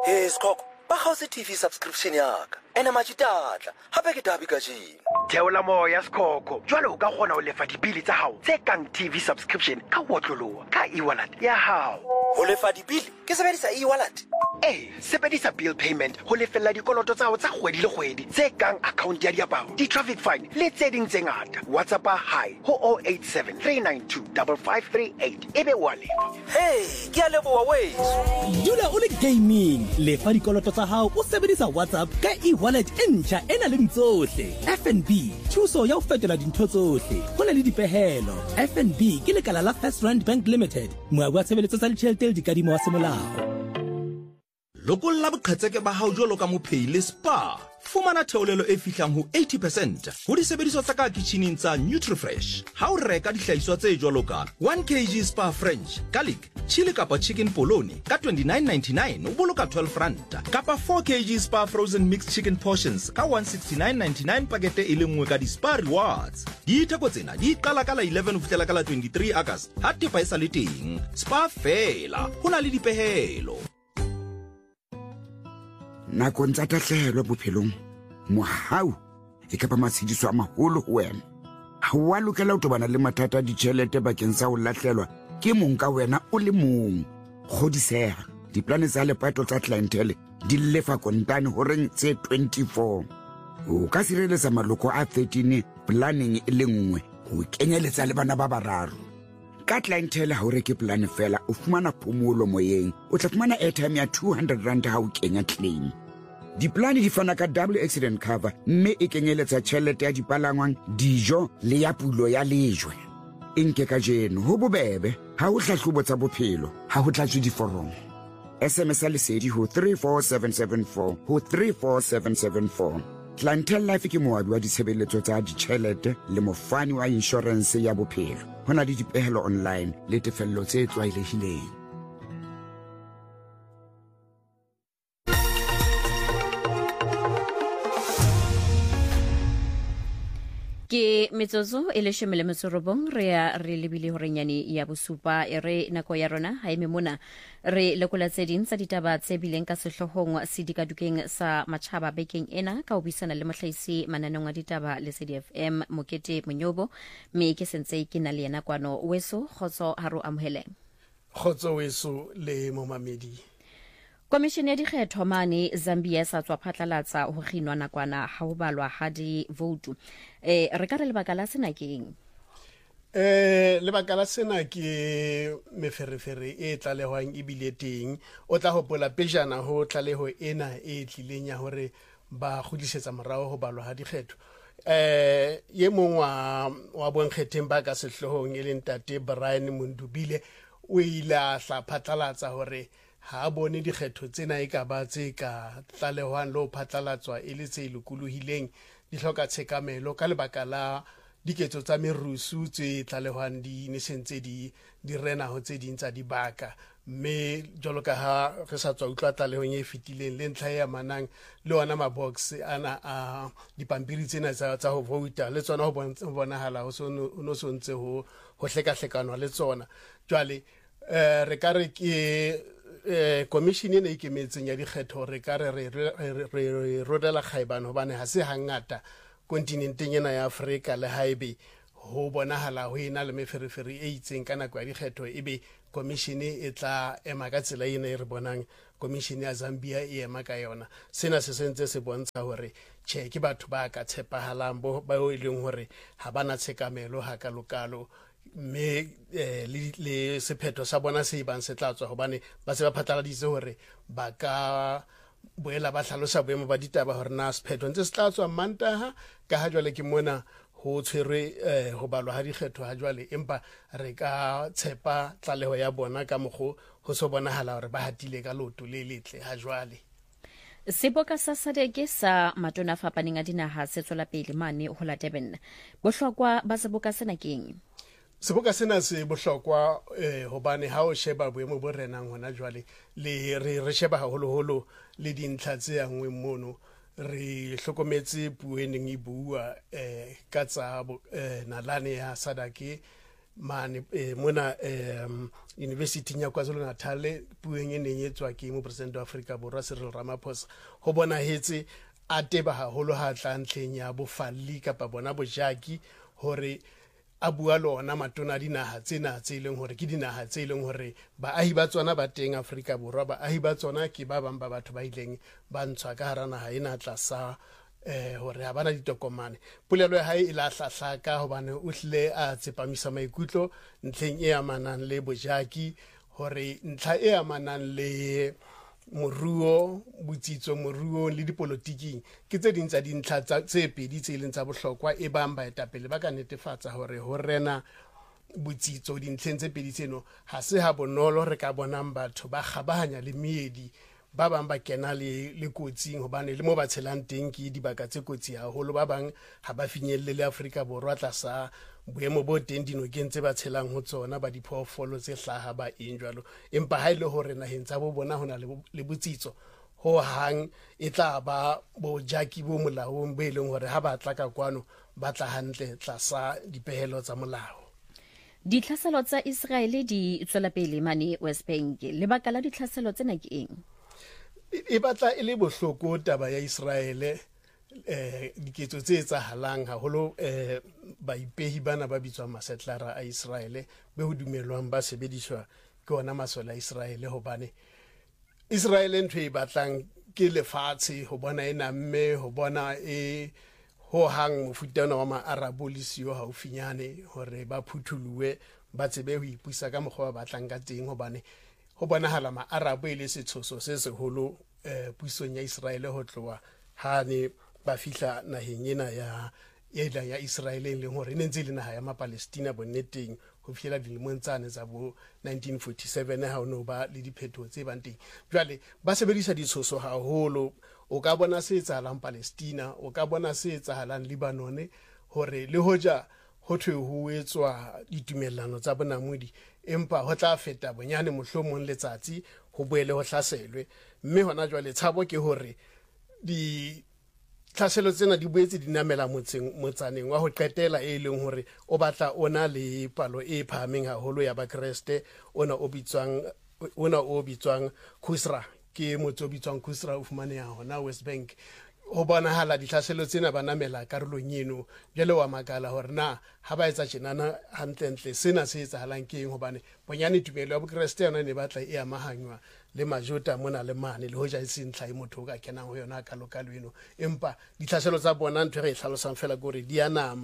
Hey Skok, ba House TV subscription yaka. Ena machitadla, hape ke dabi ka jing. Theola moya Skoko. Jwale o ka kgona ho lefa dibili tsa hao tse kang TV subscription ka wotloloha ka e-wallet ya hao. Ho lefa dibili ke sebedisa e-wallet. Sebedisa bill payment ho lefella dikoloto tsa hao tsa kgwedi le kgwedi tse kang account ya diaparo, di-traffic fine le tse ding tse ngata. WhatsApp hi ho 087 392 5538 ebe wa lefa. Hey, ke a leboha weso. Dula o le gaming, lefa dikoloto tsa hao o sebedisa WhatsApp ka e-wallet e ntjha ena le tsohle. FNB, thuso ya ho fetola dintho tsohle. Ho na le dipehelo. FNB ke lekala la First Rand Bank Limited. Moabi wa tshebeletso tsa ditjhelete le dikadimo wa semolao. Lokolla boqhetseke ba hao jwalo ka mophei le spa. Fumana theolelo e fihlang ho 80% ho disebediswa tsa ka kitcheneng tsa NutriFresh. Ha o reka dihlahiswa tse jwalo ka 1 kg spa French, garlic, chili kapa chicken polony ka 29.99 o boloka 12 rand. Kapa 4 kg spa frozen mixed chicken portions ka 169.99 pakete e le nngwe ka di spa rewards. Ditheko tsena di qala ka la 11 ho fihlela ka la 23 August. Ha tepa e sa le teng. Spa fela, ho na le dipehelo. Nakong tsa tahlehelo bophelong mohau e ka ba matshediso a maholo ho wena. Ha wa lokela ho tobana le mathata a ditjhelete bakeng sa ho lahlelwa ke mong ka wena o le mong. Kgodiseha, diplane tsa lepato tsa clientele di lefa kontane ho reng tse 24. O ka sireletsa maloko a 13 planning e le nngwe ho kenyeletsa le bana ba bararo. Ka clientele ha o reke plan fela o fumana phomolo moyeng, o tla fumana airtime ya 200 rand ha o kenya claim. Diplane di fana ka double accident cover mme e kenyeletsa tjhelete ya dipalangwang, dijo le ya pulo ya lejwe. Nke ka jeno ho bobebe ha o hlahlobo tsa bophelo ha ho tlatswe diforomo. SMS lesedi ho 34774 ho 34774. Clientele Life ke moabi wa ditshebeletso tsa ditjhelete le mofani wa insurance ya bophelo. Hona le dipehelo online le tefello tse tlwaelehileng. Ke metsozo e le shemele metsorobong re lebile hore nyane ya bosupa re nako ya rona ha eme mona re lekola tse ding tsa ditaba tse bileng ka sehlohong se dikadukeng sa matjhaba bekeng ena ka ho buisana le mohlahisi mananong a ditaba le CDFM Mokete Monyobo me ke sentse ke na le yena kwano weso khotso haro amohele khotso weso le momamedi. Komishene ya dikgetho mane Zambia sa tswa phatlalatsa ho kginwa nakwana ha ho balwa ha di vote. Re ka re lebaka la sena keng? Lebaka la sena ke meferefere e tlalehwang e bile teng. O tla hopola pejana ho tlaleho ena e tlileng ya hore ba khudisetsa morao ho balwa ha dikgetho. Ye mong wa bonkgetheng ba ka sehlohong e leng Tate Brian Mundubile o ile a phatlalatsa hore ha bone dikgetho tsena e ka ba tse ka tlalehwang le ho phatlalatswa e le tse lokolohileng di hloka tshekamelo ka lebaka la diketso tsa merusu tse tlalehwang di ne sentse di rena ho tse ding tsa dibaka. Mme jwalo ka ha re sa tswa utlwa tlalehong e fetileng le ntlha ya manang le ona mabox ana a dipampiri tsena tsa ho vouta le tsona ho bonahala ho so ntse ho hleka-hlekanwa le tsona. Jwale re ka re ke commission ena e ikemetseng ya dikgetho re ka re rodela kgaebane hobane ha se hangata kontinenteng ena ya Afrika le haebe ho bonahala ho ena le meferefere e itseng ka nako ya dikgetho ebe commission e tla ema ka tsela ena e re bonang commission ya Zambia e ema ka yona. Sena se sentse se bontsha hore ke batho ba ka tshepahalang ba e leng hore ha bana tshekamelo ha kalokalo. Me le sephetho sa bona se bang se tlatswa hobane ba se ba phatlaladitse hore ba ka boela ba hlalosa boemo ba ditaba hore na sephetho ntse se tlatswa Mantaha ka ha jwale ke mona ho tshwere ho balwa ha dikgetho ha jwale empa re ka tshepa tlaleho ya bona ka mokgo ho so bonahala hore ba hatile ka loto le letle ha jwale. Seboka sa Sadeke sa matona fapaneng a dinaha se tswela pele mane ho la Durban. Bohlokwa ba seboka sena keng? Seboka sena se bohlokwa hobane ha o sheba boemo bo renang hona jwale le re sheba haholo le dintlha tse angwe mono re hlokometse puo eneng e bua ka tsa nalane ya Sadake mane mona university ya KwaZulu-Natal pueng e neng etswa ke mopresidente wa Afrika Borwa Cyril Ramaphosa ho bona hetse a teba haholo ha tla ntlheng ya bofalli kapa bona bojaki hore a bua lona matona dinaha tsena tse leng hore ke dinaha tse leng hore baahi ba tsona ba teng Afrika Borwa baahi ba tsona ke ba bang ba batho ba ileng ba ntshwa ka hara naha ena tlasa hore ha bana ditokomane polelo ya hae e la hlahlaka hobane o hlile a tsepamisa maikutlo ntlheng e amanang le bojaki hore ntlha e amanang le moruo botsitso moruo le dipolotiking ke tse ding tsa dintlha tse pedi tse leng tsa bohlokwa e bang baetapele ba ka netefatsa hore ho rena botsitso dintlheng tse pedi tseno ha se ha bonolo re ka bonang batho ba kgabahanya le meedi ba bang ba kena le kotsing hobane le mo ba tshelang teng ke dibaka tse kotsi haholo ba bang ha ba finyelle le Afrika Borwa tlasa boemo bo teng dinokeng tse ba tshelang ho tsona ba diphoofolo tse hlaha ba eng jwalo empa ha ile hore naheng tsa bo bona hona le botsitso ho hang e tla ba bojaki bo molaong be leng hore ha ba tla ka kwano ba tla hantle tlasa dipehelo tsa molao. Ditlhaselo tsa Israel di tswela pele mane West Bank lebaka la ditlhaselo tsena ke eng? E batla e le bohloko taba ya Israel diketso tse etsahalang haholo baipehi bana ba bitswang masetlara a Israel be ho dumelwang ba sebediswa ke ona masole a Israel hobane Israel ntho e batlang ke lefatshe ho bona ena mme ho bona ho hang mofuta wa ma-Arabo le siyo haufinyane hore ba phuthuluwe ba tsebe ho ipuisa ka mokgwa ba batlang ka teng hobane ho bonahala ma-Arabo e le setshoso se seholo puisong ya Israel ho tloha ha ne ba fihla naheng ena ya Israel e leng hore e ntse le naha ya ma-Palestina bonneteng ho fihlela dilemong tsane tsa bo 1947 ha ono ba le diphetho tse bang teng jwale ba sebedisa ditshoso haholo o ka bona se etsahalang Palestina o ka bona se etsahalang Lebanon hore le hoja ho thwe ho etswa ditumellano tsa bonamodi empa ho tla feta bonyane mohlomong letsatsi ho boele ho hlaselwe mme hona jwale tshabo ke hore tlhaselo tsena di boetse di namela motsaneng wa ho qetela e leng hore o batla ona le palo e phahameng haholo ya bakreste ona o bitswang Kusra ke motho o bitswang Kusra o fumaneha hona West Bank ho bonahala ditlhaselo tsena ba namela karolong eno jwale wa makala hore na ha ba etsa tjenana hantlentle sena se etsahalang ke eng hobane bonyane tumelo ya bokreste yona ne batla e amahanywa le majota mona le mane le hoja e se ntlha e motho o ka kenang ho yona ka lokalo eno empa ditlhaselo tsa bona ntho re e hlalosang fela gore di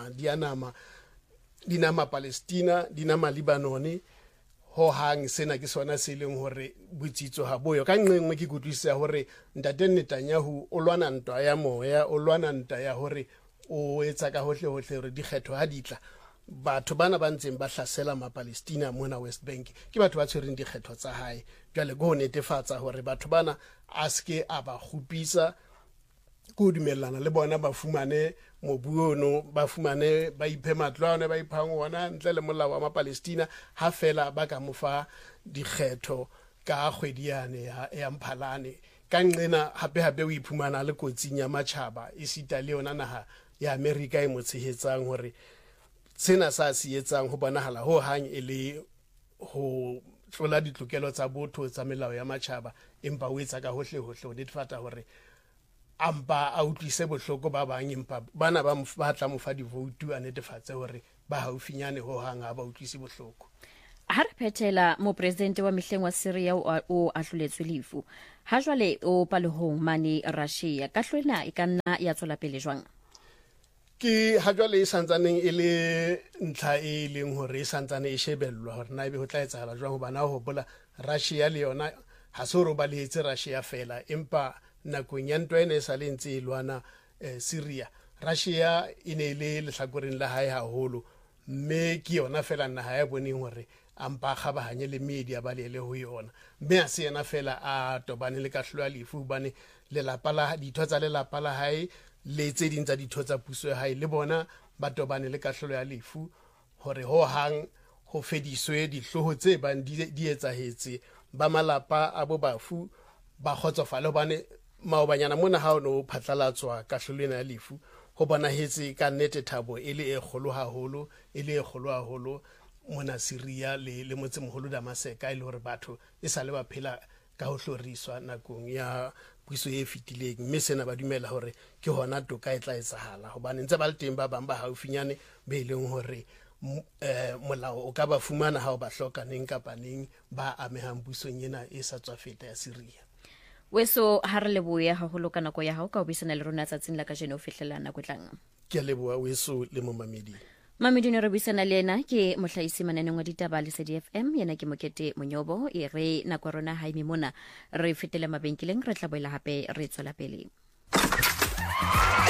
nama Palestina di nama Lebanon ho hang sena ke sona se leng hore botsitso ha boyo ka nngwe ke kutlwisa hore ntate Netanyahu o lwana ntwa ya moya o lwana ntwa ya hore o etsa ka hohle hore dikgetho ha ditla batho bana ba ntseng ba hlasela ma-Palestina mona West Bank ke batho ba tshwereng dikgetho tsa hae jwale go netefatsa hore batho bana a ske a ba khupisa go dumellana le bona ba fumane mobuono ba fumane ba iphe matlwana ba iphang ona ntle le molao wa ma-Palestina ha fela ba ka mofa dikgetho ka kgwediane ya Mphalane ka nqena hape o iphumana le kotsing ya matjhaba e sita le yona naha ya America e mo tshehetsang hore sena sa se etsang ho bonahala ho hang e le ho tlola ditlokelo tsa botho tsa melao ya matjhaba empa o etsa ka hohle ho netefatsa hore ampa a utlwise bohloko ba bang empa bana ba tla mo fa divoutu a netefatse hore ba haufinyane ho hang ha ba utlwise bohloko. Ha re phethela mopresidente wa mehleng wa Syria o ahloletswe lefu ha jwale o palehong mane Russia ka hlwena e kanna ya tswela pele jwang ke ha jwale e santsaneng e le ntlha e leng hore e santsane e shebellwa hore na ebe ho tla etsahala jwang ho bana ho hopola Russia le yona ha se hore ba lehetse Russia fela empa nakong ya ntwa ena e sa le ntse e lwana Syria Russia e ne le lehlakoreng la hae haholo mme ke yona fela naha ya boneng hore ampa kgabahanye le media ba le ho yona mme a se yena fela a tobane le kahlolo ya lefu bane lelapa la ditho tsa lelapa la hae le tse ding tsa ditho tsa puso ya hae le bona ba tobane le kahlolo ya lefu hore ho hang ho fediswe dihloho tse bang di etsahetse ba malapa a bo bafu ba khotsofala hobane maobanyana mona ha o no phatlalatswa kahlolo ena ya lefu ho bona hetse ka nnete thabo e le e kgolo haholo mona Syria le motsemoholo Damascus ile hore batho e sa le ba phela ka ho hloriswa nakong ya puiso e fetileng mme sena ba dumela hore ke hona toka e tla etsahala hobane ntse ba le teng ba bang ba haufinyane be leng hore molao o ka ba fumana ha o ba hloka neng kapa neng ba amehang puisong ena e sa tswa feta ya Syria. Weso ha re leboya haholo ka nako ya hao ka ho buisana le rona tsatsing la kajeno o fihlella nako tlang. Ke a leboha Weso le Momamedi. Mamedino re buisana le ena ke mohlahisi mananeng wa ditaba le Lesedi FM yena ke Mokete Monyobo e re nako rona ha ime mona re fetele mabenkeleng re tla boela hape re tswela pele.